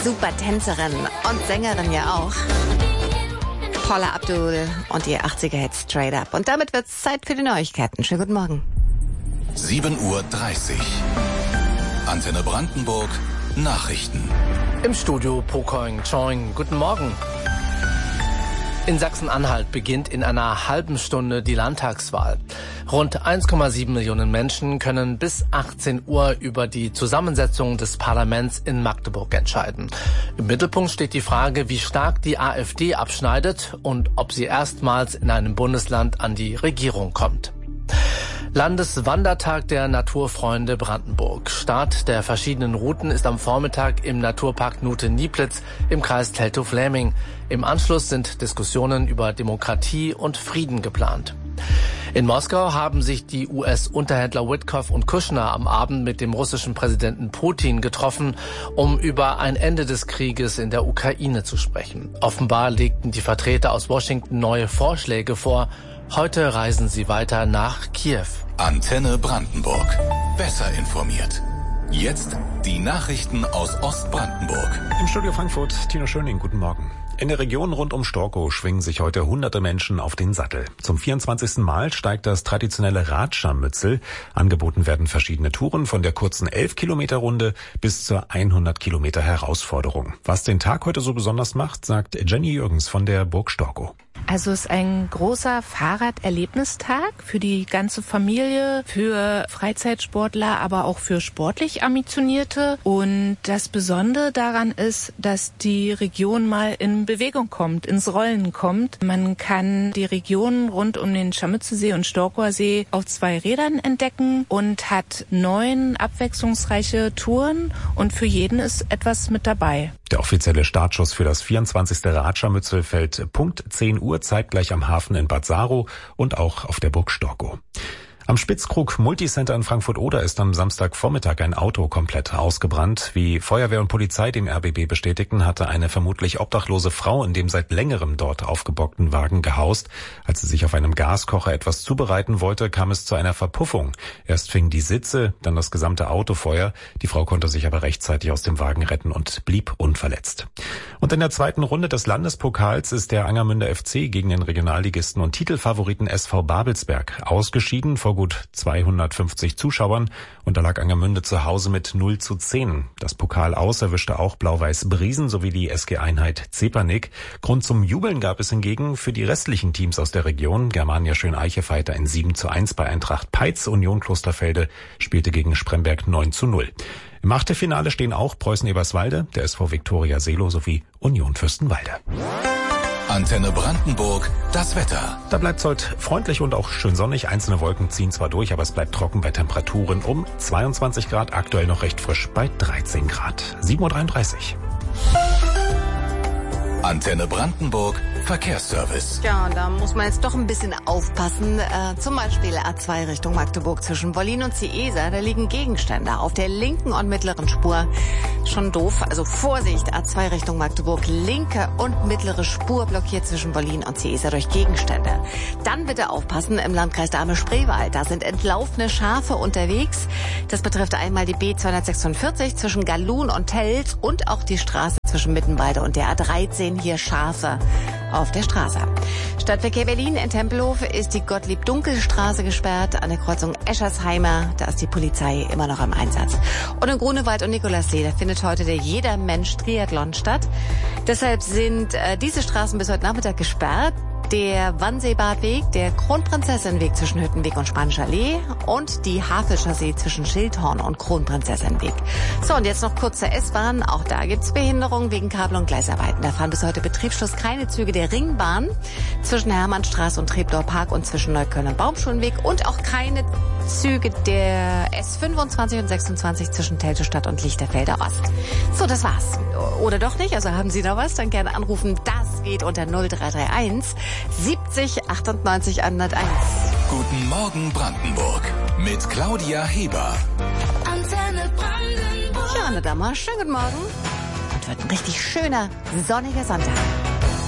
Super Tänzerin und Sängerin ja auch. Paula Abdul und ihr 80er-Hit Straight Up. Und damit wird's Zeit für die Neuigkeiten. Schönen guten Morgen. 7:30 Uhr. Antenne Brandenburg. Nachrichten. Im Studio Pokoing Choing. Guten Morgen. In Sachsen-Anhalt beginnt in einer halben Stunde die Landtagswahl. Rund 1,7 Millionen Menschen können bis 18 Uhr über die Zusammensetzung des Parlaments in Magdeburg entscheiden. Im Mittelpunkt steht die Frage, wie stark die AfD abschneidet und ob sie erstmals in einem Bundesland an die Regierung kommt. Landeswandertag der Naturfreunde Brandenburg. Start der verschiedenen Routen ist am Vormittag im Naturpark Nute-Nieplitz im Kreis Teltow-Fläming. Im Anschluss sind Diskussionen über Demokratie und Frieden geplant. In Moskau haben sich die US-Unterhändler Witkoff und Kushner am Abend mit dem russischen Präsidenten Putin getroffen, um über ein Ende des Krieges in der Ukraine zu sprechen. Offenbar legten die Vertreter aus Washington neue Vorschläge vor. Heute reisen sie weiter nach Kiew. Antenne Brandenburg. Besser informiert. Jetzt die Nachrichten aus Ostbrandenburg. Im Studio Frankfurt, Tino Schöning, guten Morgen. In der Region rund um Storkow schwingen sich heute hunderte Menschen auf den Sattel. Zum 24. Mal steigt das traditionelle Radscharmützel. Angeboten werden verschiedene Touren von der kurzen 11-Kilometer-Runde bis zur 100-Kilometer-Herausforderung. Was den Tag heute so besonders macht, sagt Jenny Jürgens von der Burg Storkow. Also es ist ein großer Fahrraderlebnistag für die ganze Familie, für Freizeitsportler, aber auch für sportlich Ambitionierte. Und das Besondere daran ist, dass die Region mal in Bewegung kommt, ins Rollen kommt. Man kann die Region rund um den Scharmützelsee und Storkower See auf 2 Rädern entdecken und hat 9 abwechslungsreiche Touren und für jeden ist etwas mit dabei. Der offizielle Startschuss für das 24. Radscharmützel fällt Punkt 10 Uhr zeitgleich am Hafen in Bad Saro und auch auf der Burg Storkow. Am Spitzkrug Multicenter in Frankfurt-Oder ist am Samstagvormittag ein Auto komplett ausgebrannt. Wie Feuerwehr und Polizei dem RBB bestätigten, hatte eine vermutlich obdachlose Frau in dem seit längerem dort aufgebockten Wagen gehaust. Als sie sich auf einem Gaskocher etwas zubereiten wollte, kam es zu einer Verpuffung. Erst fingen die Sitze, dann das gesamte Auto Feuer. Die Frau konnte sich aber rechtzeitig aus dem Wagen retten und blieb unverletzt. Und in der zweiten Runde des Landespokals ist der Angermünder FC gegen den Regionalligisten und Titelfavoriten SV Babelsberg ausgeschieden vor gut 250 Zuschauern, und da lag Angermünde zu Hause mit 0:10. Das Pokal aus erwischte auch Blau-Weiß Briesen sowie die SG-Einheit Zepernick. Grund zum Jubeln gab es hingegen für die restlichen Teams aus der Region. Germania Schöneiche feierte ein 7:1 bei Eintracht Peitz. Union Klosterfelde spielte gegen Spremberg 9:0. Im Achtelfinale stehen auch Preußen Eberswalde, der SV Viktoria Selo sowie Union Fürstenwalde. Antenne Brandenburg, das Wetter. Da bleibt es heute freundlich und auch schön sonnig. Einzelne Wolken ziehen zwar durch, aber es bleibt trocken bei Temperaturen um 22 Grad, aktuell noch recht frisch bei 13 Grad. 7:33 Uhr. Antenne Brandenburg, Verkehrsservice. Ja, da muss man jetzt doch ein bisschen aufpassen. Zum Beispiel A2 Richtung Magdeburg zwischen Wollin und Ciesa. Da liegen Gegenstände auf der linken und mittleren Spur. Schon doof. Also Vorsicht, A2 Richtung Magdeburg. Linke und mittlere Spur blockiert zwischen Wollin und Ciesa durch Gegenstände. Dann bitte aufpassen im Landkreis Dahme-Spreewald. Da sind entlaufene Schafe unterwegs. Das betrifft einmal die B246 zwischen Galun und Telz und auch die Straße zwischen Mittenwalde und der A13. Hier Schafe auf der Straße. Stadtverkehr Berlin in Tempelhof ist die Gottlieb-Dunkel-Straße gesperrt. An der Kreuzung Eschersheimer, da ist die Polizei immer noch im Einsatz. Und in Grunewald und Nikolassee, da findet heute der Jeder-Mensch-Triathlon statt. Deshalb sind diese Straßen bis heute Nachmittag gesperrt. Der Wannseebadweg, der Kronprinzessinnenweg zwischen Hüttenweg und Spanischer Allee und die Havelchaussee zwischen Schildhorn und Kronprinzessinnenweg. So, und jetzt noch kurz zur S-Bahn. Auch da gibt's Behinderungen wegen Kabel- und Gleisarbeiten. Da fahren bis heute Betriebsschluss keine Züge der Ringbahn zwischen Hermannstraße und Treptower Park und zwischen Neukölln und Baumschulenweg und auch keine Züge der S25 und 26 zwischen Teltow-Stadt und Lichterfelder Ost. So, das war's. Oder doch nicht? Also haben Sie noch was? Dann gerne anrufen. Das geht unter 0331 70 98 101. Guten Morgen Brandenburg mit Claudia Heber. Antenne Brandenburg. Ja, Anne Dammer, schönen guten Morgen. Und wird ein richtig schöner, sonniger Sonntag.